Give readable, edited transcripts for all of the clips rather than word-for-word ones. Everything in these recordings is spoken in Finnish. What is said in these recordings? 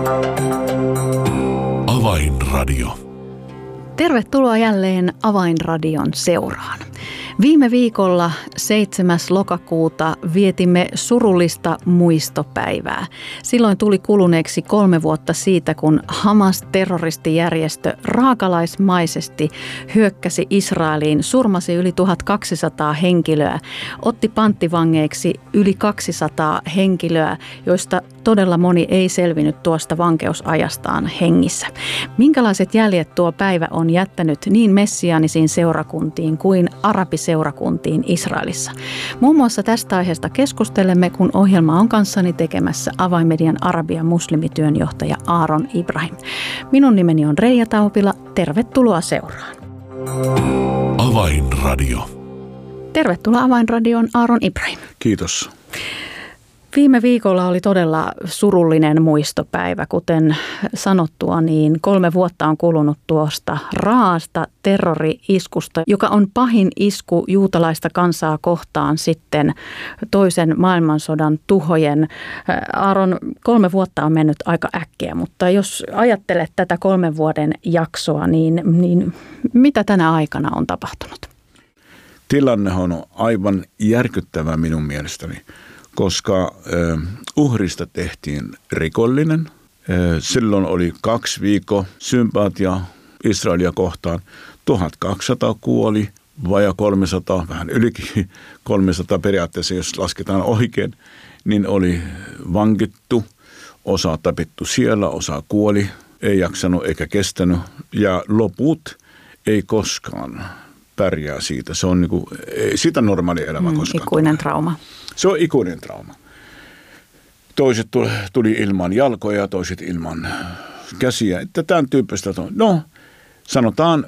Avainradio. Tervetuloa jälleen Avainradion seuraan. Viime viikolla 7. lokakuuta vietimme surullista muistopäivää. Silloin tuli kuluneeksi 3 vuotta siitä, kun Hamas-terroristijärjestö raakalaismaisesti hyökkäsi Israeliin, surmasi yli 1200 henkilöä, otti panttivangeiksi yli 200 henkilöä, joista todella moni ei selvinnyt tuosta vankeusajastaan hengissä. Minkälaiset jäljet tuo päivä on jättänyt niin messiaanisiin seurakuntiin kuin arabiseurakuntiin Israelissa? Muun muassa tästä aiheesta keskustelemme, kun ohjelma on kanssani tekemässä Avainmedian arabian muslimityönjohtaja Aaron Ibrahim. Minun nimeni on Reija Taupila. Tervetuloa seuraan. Avainradio. Tervetuloa Avainradioon Aaron Ibrahim. Kiitos. Viime viikolla oli todella surullinen muistopäivä. Kuten sanottua, niin 3 vuotta on kulunut tuosta raasta terrori-iskusta, joka on pahin isku juutalaista kansaa kohtaan sitten toisen maailmansodan tuhojen. Aaron, 3 vuotta on mennyt aika äkkiä, mutta jos ajattelet tätä 3 vuoden jaksoa, niin mitä tänä aikana on tapahtunut? Tilanne on aivan järkyttävä minun mielestäni, koska uhrista tehtiin rikollinen. Silloin oli 2 viikkoa sympatia Israelia kohtaan. 1200 kuoli, vajaa 300, vähän ylikin 300 periaatteessa, jos lasketaan oikein, niin oli vankittu. Osa tapettu siellä, osa kuoli, ei jaksanut eikä kestänyt. Ja loput ei koskaan pärjää siitä. Se on niinku, ei sitä normaali elämä koskaan. Ikuinen trauma. Se on ikuinen trauma. Toiset tuli ilman jalkoja, toiset ilman käsiä. Että tämän tyyppistä. No, sanotaan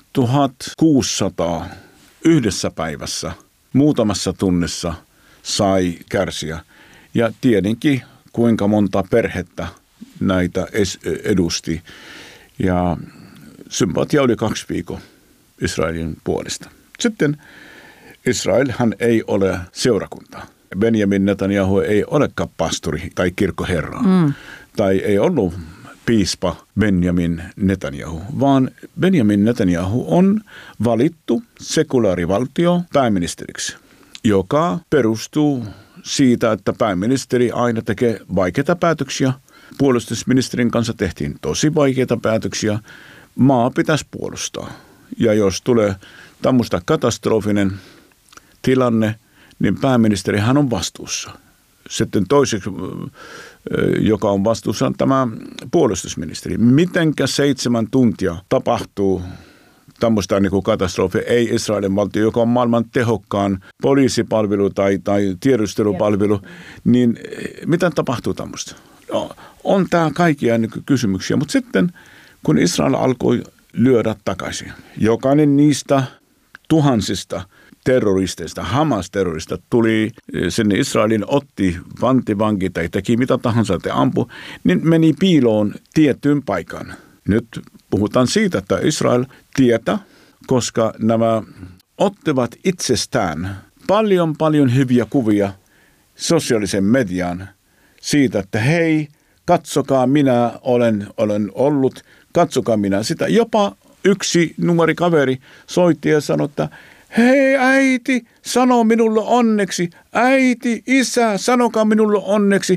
1600 yhdessä päivässä, muutamassa tunnissa sai kärsiä. Ja tiedinkin, kuinka monta perhettä näitä edusti. Ja sympatia oli 2 viikkoa Israelin puolesta. Sitten Israelhan ei ole seurakunta. Benjamin Netanyahu ei olekaan pastori tai kirkkoherra. Tai ei ollut piispa Benjamin Netanyahu, vaan Benjamin Netanyahu on valittu sekulaarivaltio pääministeriksi, joka perustuu siitä, että pääministeri aina tekee vaikeita päätöksiä. Puolustusministerin kanssa tehtiin tosi vaikeita päätöksiä. Maa pitäisi puolustaa. Ja jos tulee tämmöistä katastrofinen tilanne, niin pääministerihän on vastuussa. Sitten toiseksi, joka on vastuussa, on tämä puolustusministeri. Mitenkä 7 tuntia tapahtuu tämmöistä niin kuin katastrofi, ei Israelin valtio, joka on maailman tehokkaan poliisipalvelu tai tiedustelupalvelu, niin mitä tapahtuu tämmöistä? No, on tämä kaikkia niin kysymyksiä, mutta sitten kun Israel alkoi lyödä takaisin, jokainen niistä tuhansista terroristeista, Hamas-terrorista tuli sinne Israelin, otti panttivanki tai teki mitä tahansa te ampui, niin meni piiloon tiettyyn paikkaan. Nyt puhutaan siitä, että Israel tietää, koska nämä ottivat itsestään paljon hyviä kuvia sosiaalisen median siitä, että hei, katsokaa minä olen ollut, katsokaa minä sitä. Jopa yksi nuori kaveri soitti ja sanoi, että hei äiti, sano minulle onneksi. Äiti, isä, sanokaa minulle onneksi.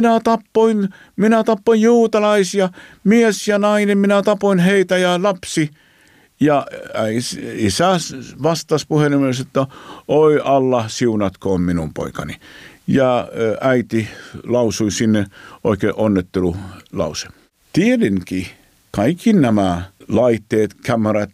Minä tappoin juutalaisia, mies ja nainen, minä tapoin heitä ja lapsi. Ja isä vastasi puhelimessa, että oi Allah, siunatkoon minun poikani. Ja äiti lausui sinne oikein onnettelulause. Tiedinkin kaikki nämä laitteet, kamerat,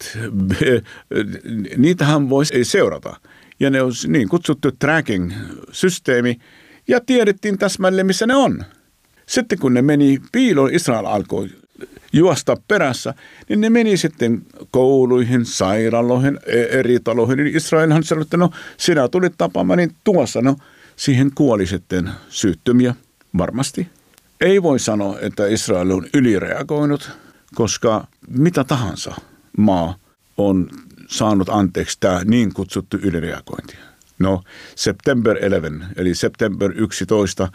niitähän voisi seurata. Ja ne on niin kutsuttu tracking-systeemi, ja tiedettiin täsmälleen, missä ne on. Sitten kun ne meni piiloon, Israel alkoi juosta perässä, niin ne meni sitten kouluihin, sairaaloihin, eri taloihin. Niin Israelhan sanoi, että no sinä tulit tapaamaan, niin tuossa, no siihen kuoli sitten syyttömiä varmasti. Ei voi sanoa, että Israel on ylireagoinut, koska mitä tahansa maa on saanut anteeksi tämä niin kutsuttu ylireagointi. No, September 11, eli September 11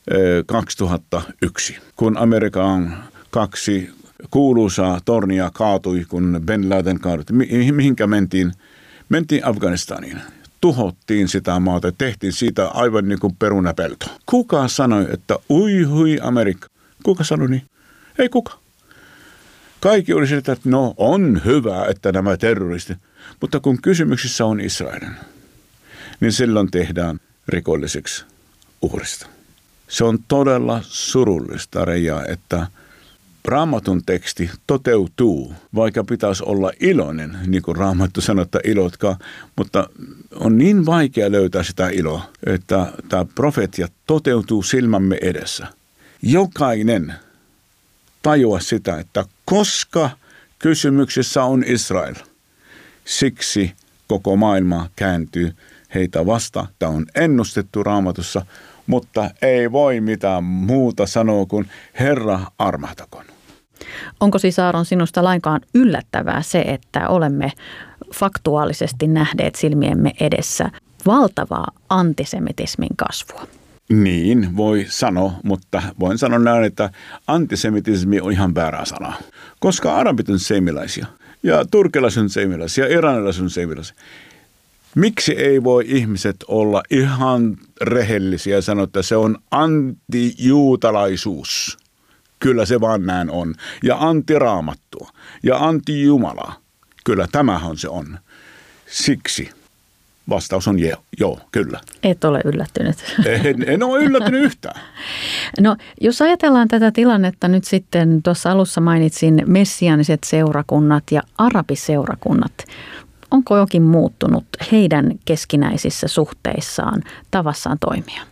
2001, kun Amerikan 2 kuuluisaa tornia kaatui, kun Ben Laden kaadut. Mihinkä mentiin? Mentiin Afganistaniin. Tuhottiin sitä maata, tehtiin siitä aivan niin kuin perunapelto. Kuka sanoi, että hui Amerikka? Kuka sanoi niin? Ei kuka. Kaikki oli sitä, että no on hyvä, että nämä terroristit. Mutta kun kysymyksissä on Israelin, niin silloin tehdään rikolliseksi uhrista. Se on todella surullista, Reija, että Raamatun teksti toteutuu, vaikka pitäisi olla iloinen, niin kuin Raamattu sanoo, että ilotkaa, mutta on niin vaikea löytää sitä iloa, että tämä profeetia toteutuu silmämme edessä. Jokainen tajua sitä, että koska kysymyksessä on Israel, siksi koko maailma kääntyy heitä vastaan. Tämä on ennustettu Raamatussa, mutta ei voi mitään muuta sanoa kuin Herra armahtakoon. Onko siis Aaron sinusta lainkaan yllättävää se, että olemme faktuaalisesti nähneet silmiemme edessä valtavaa antisemitismin kasvua? Niin, voi sanoa, mutta voin sanoa näin, että antisemitismi on ihan väärä sana. Koska arabit on seimiläisiä ja turkilaiset on seimiläisiä ja iranilaiset on seimiläisiä. Miksi ei voi ihmiset olla ihan rehellisiä ja sanoa, että se on antijuutalaisuus? Kyllä se vaan näin on. Ja antiraamattua ja antijumalaa. Kyllä tämähän se on. Siksi vastaus on joo, kyllä. Et ole yllättynyt. En ole yllättynyt yhtään. No, jos ajatellaan tätä tilannetta nyt sitten, tuossa alussa mainitsin messiaaniset seurakunnat ja arabiseurakunnat. Onko jokin muuttunut heidän keskinäisissä suhteissaan, tavassaan toimia?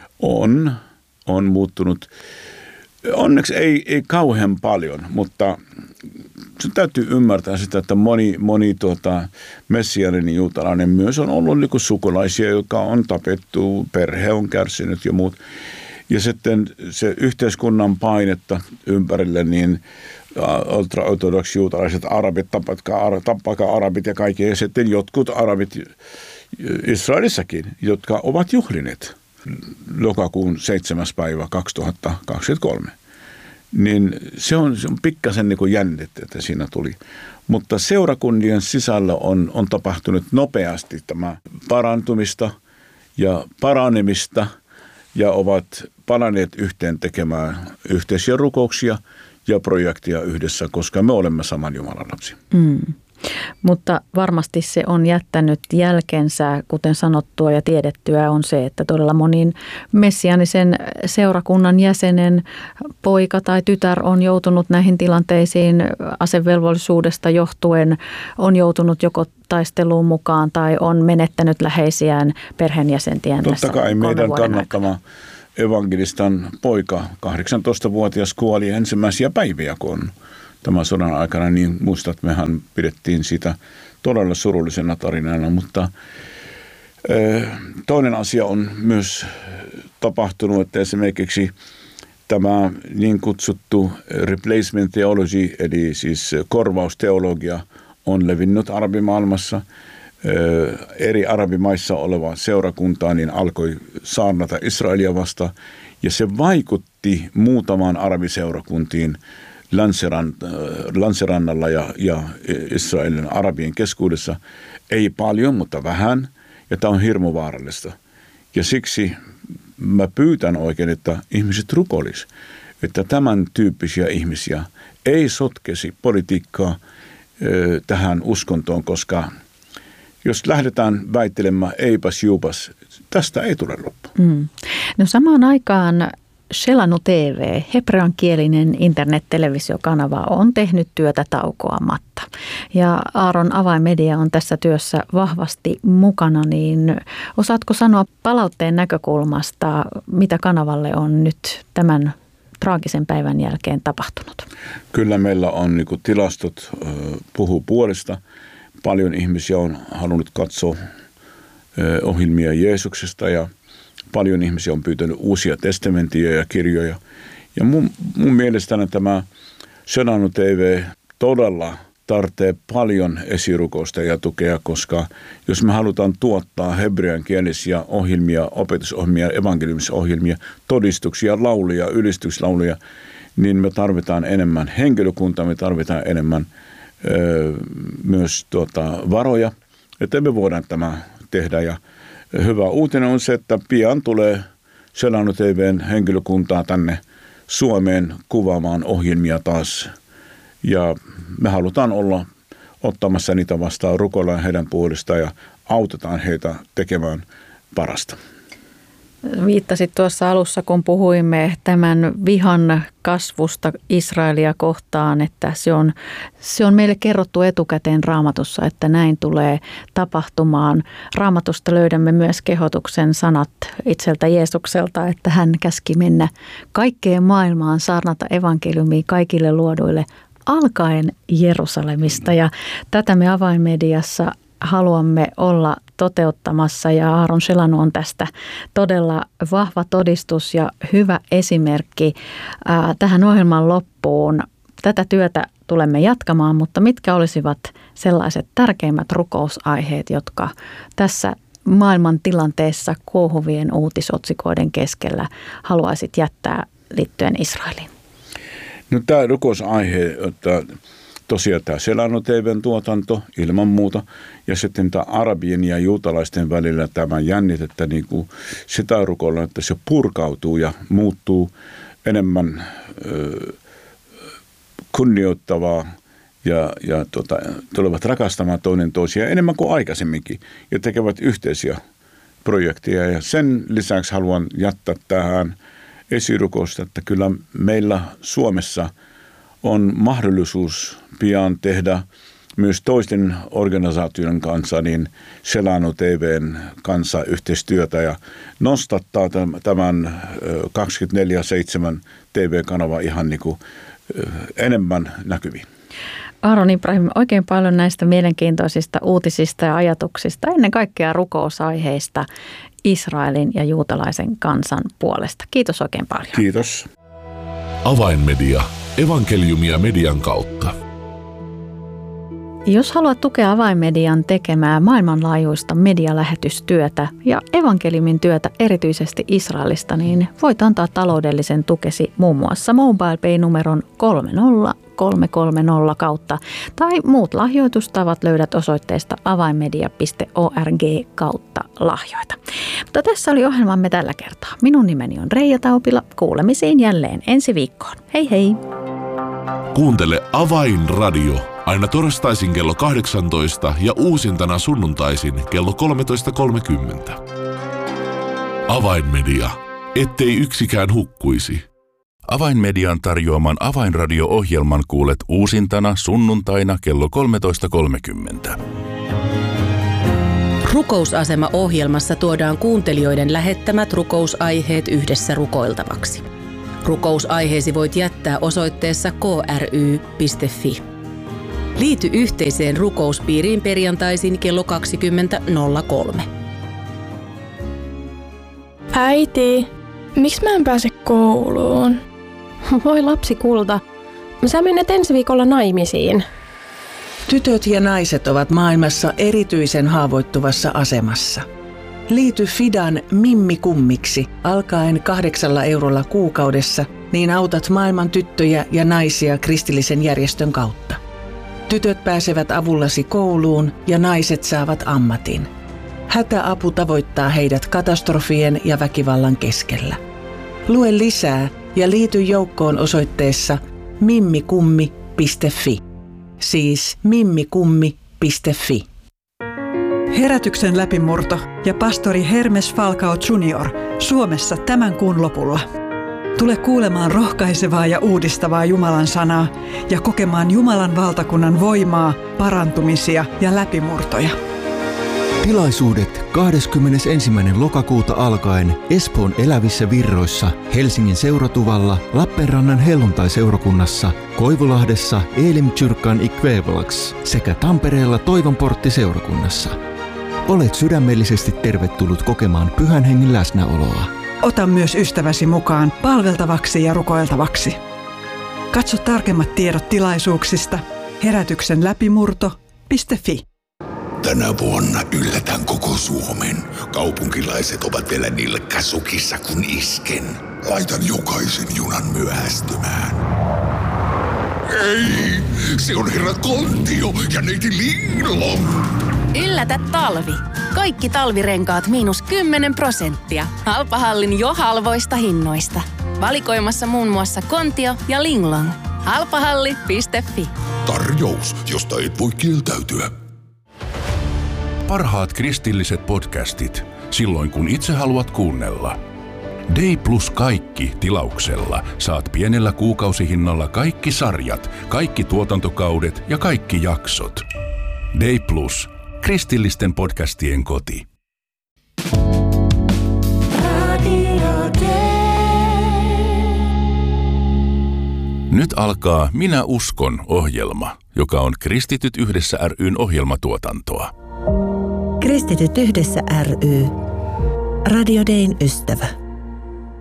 On muuttunut. Onneksi ei kauhean paljon, mutta se täytyy ymmärtää sitä, että moni messiaaninen juutalainen myös on ollut niin kuin sukulaisia, jotka on tapettu, perhe on kärsinyt ja muut. Ja sitten se yhteiskunnan painetta ympärille, niin ultra-ortodoksi juutalaiset arabit, tappakaa arabit ja kaikki. Ja sitten jotkut arabit Israelissakin, jotka ovat juhlineet lokakuun 7. päivä 2023. Niin se on pikkasen niin kuin jännittä, että siinä tuli. Mutta seurakunnien sisällä on tapahtunut nopeasti tämä parantumista ja paranemista ja ovat paranneet yhteen tekemään yhteisiä rukouksia ja projektia yhdessä, koska me olemme saman Jumalan lapsi. Mutta varmasti se on jättänyt jälkensä, kuten sanottua ja tiedettyä on se, että todella monin messiaanisen seurakunnan jäsenen poika tai tytär on joutunut näihin tilanteisiin asevelvollisuudesta johtuen, on joutunut joko taisteluun mukaan tai on menettänyt läheisiään perheenjäsentien tässä. Totta kai meidän kannattama evankelistan poika, 18-vuotias, kuoli ensimmäisiä päiviä, kun tämän sodan aikana, niin muistat, mehän pidettiin sitä todella surullisena tarinana, mutta toinen asia on myös tapahtunut, että esimerkiksi tämä niin kutsuttu replacement theology, eli siis korvausteologia, on levinnyt arabimaailmassa. Eri arabimaissa oleva seurakunta niin alkoi saarnata Israelia vastaan, ja se vaikutti muutamaan arabiseurakuntiin Länsirannalla ja Israelin arabien keskuudessa. Ei paljon, mutta vähän, ja tämä on hirmu vaarallista. Ja siksi mä pyytän oikein, että ihmiset rukoilisi, että tämän tyyppisiä ihmisiä ei sotkesi politiikkaa tähän uskontoon, koska jos lähdetään väittelemään eipäs juupas, tästä ei tule loppu. No samaan aikaan Shelanu TV, hebreankielinen internet-televisiokanava, on tehnyt työtä taukoamatta. Ja Aaron Avainmedia on tässä työssä vahvasti mukana, niin osaatko sanoa palautteen näkökulmasta, mitä kanavalle on nyt tämän traagisen päivän jälkeen tapahtunut? Kyllä meillä on niin kuin tilastot puhuu puolesta. Paljon ihmisiä on halunnut katsoa ohjelmia Jeesuksesta ja paljon ihmisiä on pyytänyt uusia testamentteja ja kirjoja. Ja mun mielestäni tämä Shelanu TV todella tarvitsee paljon esirukousta ja tukea, koska jos me halutaan tuottaa hebreankielisiä ohjelmia, opetusohjelmia, evankeliumisohjelmia, todistuksia, lauluja, ylistyslauluja, niin me tarvitaan enemmän henkilökuntaa, me tarvitaan enemmän myös varoja, että me voidaan tämä tehdä. Ja hyvä uutinen on se, että pian tulee Selano TV:n henkilökuntaa tänne Suomeen kuvaamaan ohjelmia taas. Ja me halutaan olla ottamassa niitä vastaan, rukoillaan heidän puolestaan ja autetaan heitä tekemään parasta. Viittasit tuossa alussa, kun puhuimme tämän vihan kasvusta Israelia kohtaan, että se on meille kerrottu etukäteen Raamatussa, että näin tulee tapahtumaan. Raamatusta löydämme myös kehotuksen sanat itseltä Jeesukselta, että hän käski mennä kaikkeen maailmaan, saarnata evankeliumia kaikille luoduille, alkaen Jerusalemista. Ja tätä me Avainmediassa haluamme olla toteuttamassa, ja Aaron Selano on tästä todella vahva todistus ja hyvä esimerkki. Tähän ohjelman loppuun tätä työtä tulemme jatkamaan, mutta mitkä olisivat sellaiset tärkeimmät rukousaiheet, jotka tässä maailman tilanteessa kuohuvien uutisotsikoiden keskellä haluaisit jättää liittyen Israeliin? No, tämä rukousaihe, että tosiaan tämä Selano TV:n tuotanto ilman muuta, ja sitten tämä arabien ja juutalaisten välillä tämä jännitettä, niin kuin sitä rukoillaan, että se purkautuu ja muuttuu enemmän kunnioittavaa ja tulevat rakastamaan toinen toisiaan enemmän kuin aikaisemminkin ja tekevät yhteisiä projekteja. Ja sen lisäksi haluan jättää tähän esirukousta, että kyllä meillä Suomessa on mahdollisuus pian tehdä myös toisten organisaatioiden kanssa, niin Selano TV:n kanssa yhteistyötä ja nostattaa tämän 24/7 TV-kanava ihan niin kuin enemmän näkyviin. Aaron Ibrahim, oikein paljon näistä mielenkiintoisista uutisista ja ajatuksista, ennen kaikkea rukousaiheista Israelin ja juutalaisen kansan puolesta. Kiitos oikein paljon. Kiitos. Avainmedia. Evankeliumia median kautta. Jos haluat tukea Avainmedian tekemää maailmanlaajuista medialähetystyötä ja evankeliumin työtä erityisesti Israelista, niin voit antaa taloudellisen tukesi muun muassa MobilePay-numeron 30330 kautta tai muut lahjoitustavat löydät osoitteesta avainmedia.org/lahjoita. Mutta tässä oli ohjelmamme tällä kertaa. Minun nimeni on Reija Taupila. Kuulemisiin jälleen ensi viikkoon. Hei hei! Kuuntele Avainradio aina torstaisin kello 18 ja uusintana sunnuntaisin kello 13.30. Avainmedia, ettei yksikään hukkuisi. Avainmedian tarjoaman Avainradio-ohjelman kuulet uusintana sunnuntaina kello 13.30. Rukousasema-ohjelmassa tuodaan kuuntelijoiden lähettämät rukousaiheet yhdessä rukoiltavaksi. Rukousaiheesi voit jättää osoitteessa kry.fi. Liity yhteiseen rukouspiiriin perjantaisin kello 20.03. Äiti, miksi mä en pääse kouluun? Voi lapsi kulta, sä menet ensi viikolla naimisiin. Tytöt ja naiset ovat maailmassa erityisen haavoittuvassa asemassa. Liity Fidan Mimmi-kummiksi alkaen 8 eurolla kuukaudessa, niin autat maailman tyttöjä ja naisia kristillisen järjestön kautta. Tytöt pääsevät avullasi kouluun ja naiset saavat ammatin. Hätäapu tavoittaa heidät katastrofien ja väkivallan keskellä. Lue lisää ja liity joukkoon osoitteessa mimmikummi.fi. Siis mimmikummi.fi. Herätyksen läpimurto ja pastori Hermes Falcao Jr. Suomessa tämän kuun lopulla. Tule kuulemaan rohkaisevaa ja uudistavaa Jumalan sanaa ja kokemaan Jumalan valtakunnan voimaa, parantumisia ja läpimurtoja. Tilaisuudet 21. lokakuuta alkaen Espoon Elävissä Virroissa, Helsingin Seuratuvalla, Lappeenrannan Helluntai-seurakunnassa, Koivulahdessa Elim-kyrkan Ikvävalax sekä Tampereella Toivonportti-seurakunnassa. Olet sydämellisesti tervetullut kokemaan Pyhän Hengen läsnäoloa. Ota myös ystäväsi mukaan palveltavaksi ja rukoiltavaksi. Katso tarkemmat tiedot tilaisuuksista Herätyksen läpimurto.fi. Tänä vuonna yllätän koko Suomen. Kaupunkilaiset ovat vielä nilkkasukissa kun isken. Laitan jokaisen junan myöhästymään. Ei, se on herra Kontio ja neiti Linglong. Yllätä talvi. Kaikki talvirenkaat -10%. Halpahallin jo halvoista hinnoista. Valikoimassa muun muassa Kontio ja Linglong. Halpahalli.fi. Tarjous, josta et voi kieltäytyä. Parhaat kristilliset podcastit, silloin kun itse haluat kuunnella. Day Plus kaikki tilauksella saat pienellä kuukausihinnalla kaikki sarjat, kaikki tuotantokaudet ja kaikki jaksot. Day Plus, kristillisten podcastien koti. Nyt alkaa Minä uskon -ohjelma, joka on Kristityt yhdessä ry:n ohjelmatuotantoa. Kristityt yhdessä ry. Radio Dayn ystävä.